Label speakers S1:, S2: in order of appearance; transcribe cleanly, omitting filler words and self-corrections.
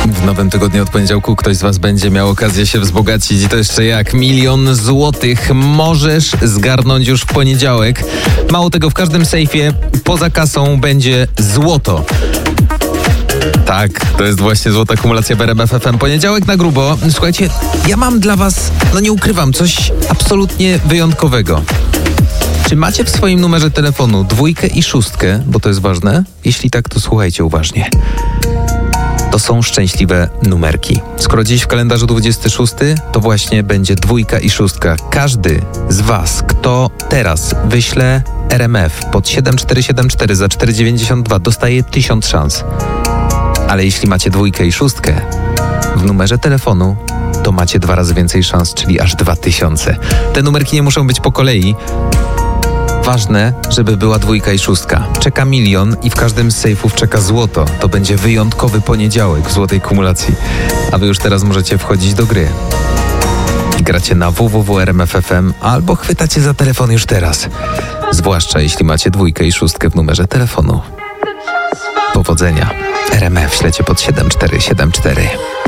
S1: W nowym tygodniu od poniedziałku ktoś z was będzie miał okazję się wzbogacić i to jeszcze jak 1 000 000 złotych możesz zgarnąć już w poniedziałek. Mało tego, w każdym sejfie poza kasą będzie złoto. Tak, to jest właśnie złota kumulacja w RMF FM. Poniedziałek na grubo. Słuchajcie, ja mam dla was, nie ukrywam, coś absolutnie wyjątkowego. Czy macie w swoim numerze telefonu 2 i 6? Bo to jest ważne. Jeśli tak, to słuchajcie uważnie. To są szczęśliwe numerki. Skoro dziś w kalendarzu 26, to właśnie będzie 2 i 6. Każdy z was, kto teraz wyśle RMF pod 7474 za 4,92, dostaje 1000 szans. Ale jeśli macie 2 i 6 w numerze telefonu, to macie 2 razy więcej szans, czyli aż 2000. Te numerki nie muszą być po kolei. Ważne, żeby była 2 i 6. Czeka 1 000 000 i w każdym z sejfów czeka złoto. To będzie wyjątkowy poniedziałek w złotej kumulacji. A wy już teraz możecie wchodzić do gry. Gracie na www.rmf.fm albo chwytacie za telefon już teraz. Zwłaszcza jeśli macie 2 i 6 w numerze telefonu. Powodzenia. RMF ślecie pod 7474.